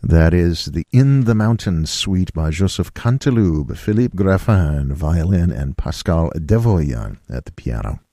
That is the In the Mountains suite by Joseph Canteloube, Philippe Graffin, violin, and Pascal Devoyan at the piano.